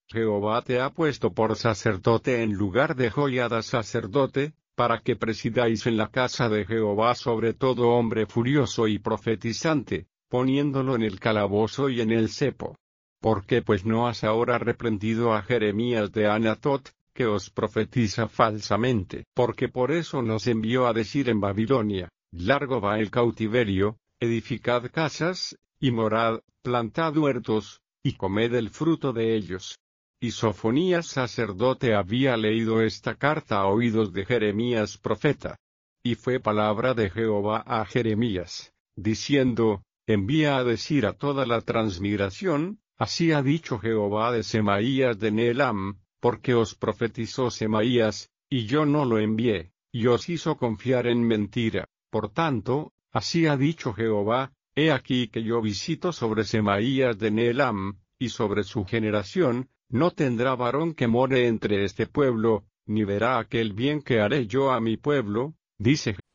Jehová te ha puesto por sacerdote en lugar de Joiada sacerdote, para que presidáis en la casa de Jehová sobre todo hombre furioso y profetizante, poniéndolo en el calabozo y en el cepo. ¿Por qué pues no has ahora reprendido a Jeremías de Anatot, que os profetiza falsamente? Porque por eso nos envió a decir en Babilonia, largo va el cautiverio, edificad casas, y morad, plantad huertos, y comed el fruto de ellos. Y Sofonías sacerdote había leído esta carta a oídos de Jeremías profeta. Y fue palabra de Jehová a Jeremías, diciendo, envía a decir a toda la transmigración, así ha dicho Jehová de Semaías de Nehelam, porque os profetizó Semaías, y yo no lo envié, y os hizo confiar en mentira. Por tanto, así ha dicho Jehová, he aquí que yo visito sobre Semaías de Nehelam, y sobre su generación, no tendrá varón que more entre este pueblo, ni verá aquel bien que haré yo a mi pueblo, dice